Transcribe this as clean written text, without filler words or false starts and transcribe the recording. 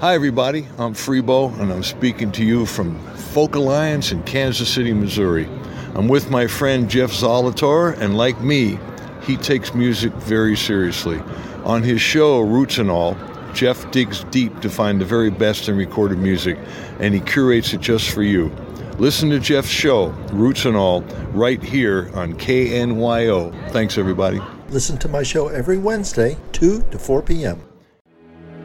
Hi, everybody. I'm Freebo, and I'm speaking to you from Folk Alliance in Kansas City, Missouri. I'm with my friend Jeff Zolitor, and like me, he takes music very seriously. On his show, Roots and All, Jeff digs deep to find the very best in recorded music, and he curates it just for you. Listen to Jeff's show, Roots and All, right here on KNYO. Thanks, everybody. Listen to my show every Wednesday, 2 to 4 p.m.